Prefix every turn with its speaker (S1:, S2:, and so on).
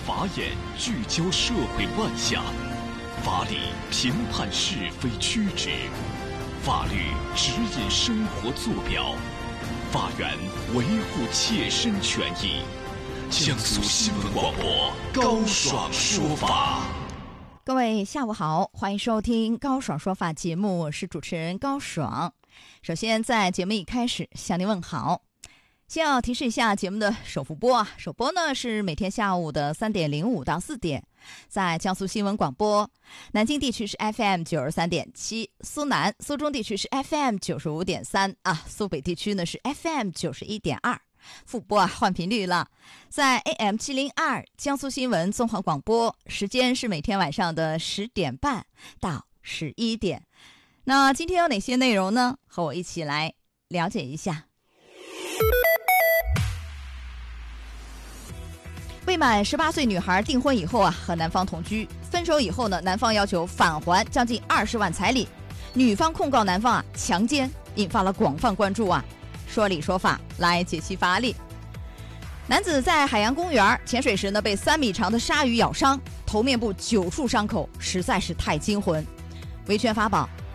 S1: 法眼聚焦社会乱象，法理评判是非曲直，法律指引生活坐标，法源维护切身权益。江苏新闻广播高爽说法。
S2: 各位下午好，欢迎收听高爽说法节目，我是主持人高爽。首先在节目一开始向您问好。先要提示一下节目的首播呢是每天下午的3点05到4点，在江苏新闻广播，南京地区是 FM 93.7，苏南、苏中地区是 FM 95.3苏北地区呢是 FM 91.2。复播换频率了，在 AM 702江苏新闻综合广播，时间是每天晚上的10点半到11点。那今天有哪些内容呢？和我一起来了解一下。未满18岁女孩订婚以后和男方同居，分手以后呢，男方要求返还将近20万彩礼，女方控告男方强奸，引发了广泛关注说理说法来解析法理。男子在海洋公园潜水时呢，被3米长的鲨鱼咬伤，头面部9处伤口，实在是太惊魂。维权法宝